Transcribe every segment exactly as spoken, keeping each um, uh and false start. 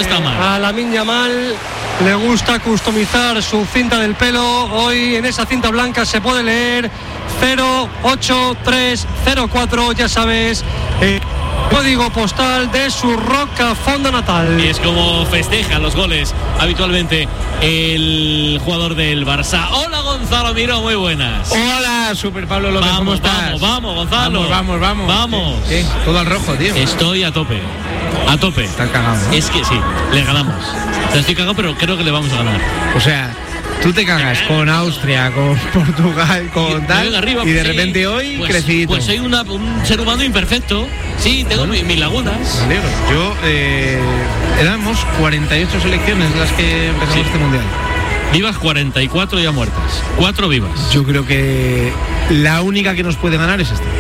está mal. A Lamine Yamal le gusta customizar su cinta del pelo. Hoy en esa cinta blanca se puede leer cero ocho tres cero cuatro, ya sabes, eh, código postal de su Roca Fonda natal. Y es como festeja los goles habitualmente el jugador del Barça. Hola Gonzalo Miró, muy buenas. Hola Super Pablo López, vamos, ¿cómo estás? Vamos, vamos, Gonzalo. Vamos, vamos, vamos. Vamos. Sí, sí, todo al rojo, tío. Estoy a tope. A tope. Estás cagado, ¿no? Es que sí, le ganamos. O sea, estoy cagado, pero creo que le vamos a ganar. O sea, tú te cagas con Austria, con Portugal, con y, tal, arriba, y de pues, repente sí, hoy pues, crecidito. Pues soy una, un ser humano imperfecto. Sí, tengo bueno, mis lagunas. Me alegro. Yo, eh, éramos cuarenta y ocho selecciones las que empezamos sí. este mundial. Vivas cuarenta y cuatro ya muertas. Cuatro vivas. Yo creo que la única que nos puede ganar es esta.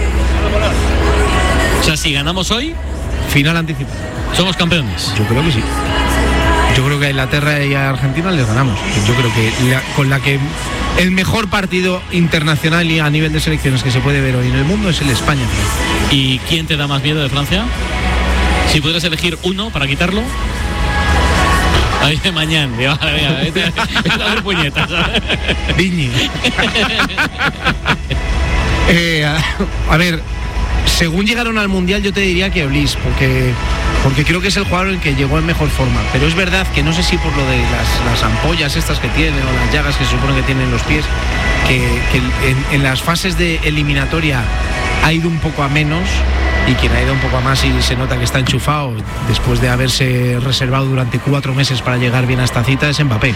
O sea, si ganamos hoy, final anticipado. ¿Somos campeones? Yo creo que sí. Yo creo que a Inglaterra y a Argentina les ganamos. Yo creo que la, con la que el mejor partido internacional y a nivel de selecciones que se puede ver hoy en el mundo es el España. ¿Y quién te da más miedo de Francia? Si pudieras elegir uno para quitarlo. Ahí de mañana, venga, venga, a ver puñetas. Viñi. eh, a, a ver, según llegaron al Mundial yo te diría que Olis, porque porque creo que es el jugador el que llegó en mejor forma, pero es verdad que no sé si por lo de las, las ampollas estas que tiene o las llagas que se supone que tienen en los pies, que, que en, en las fases de eliminatoria ha ido un poco a menos, y quien ha ido un poco a más y se nota que está enchufado después de haberse reservado durante cuatro meses para llegar bien a esta cita es Mbappé.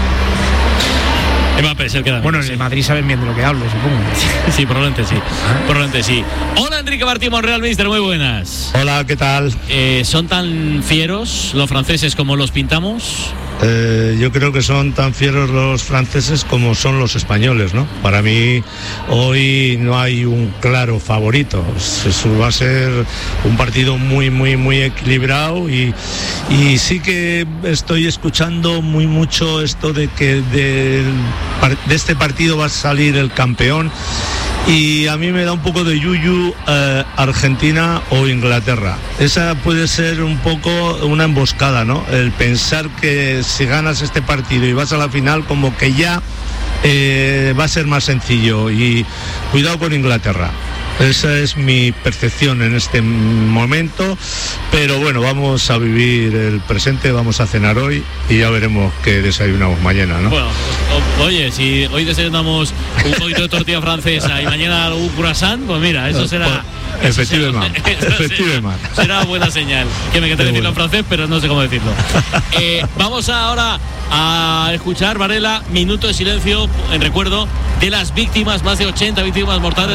Mbappé es el que da. Bueno, en sí. el Madrid saben bien de lo que hablo, supongo. Sí, probablemente sí. ¿Ah? Probablemente sí. Hola, Enrique Martín Monreal, mister, muy buenas. Hola, ¿qué tal? Eh, ¿Son tan fieros los franceses como los pintamos? Eh, yo creo que son tan fieros los franceses como son los españoles, ¿no? Para mí hoy no hay un claro favorito. Eso va a ser un partido muy, muy, muy equilibrado y, y sí que estoy escuchando muy mucho esto de que de, de este partido va a salir el campeón. Y a mí me da un poco de yuyu eh, Argentina o Inglaterra. Esa puede ser un poco una emboscada, ¿no? El pensar que si ganas este partido y vas a la final, como que ya eh, va a ser más sencillo. Y cuidado con Inglaterra. Esa es mi percepción en este momento, pero bueno, vamos a vivir el presente, vamos a cenar hoy y ya veremos qué desayunamos mañana, ¿no? Bueno, o, oye, si hoy desayunamos un poquito de tortilla francesa y mañana un croissant, pues mira, eso será... Efectivamente, efectivamente. Será buena señal. Que me encanta decirlo en francés, pero no sé cómo decirlo. Eh, vamos ahora a escuchar, Varela, minuto de silencio en recuerdo de las víctimas, más de ochenta víctimas mortales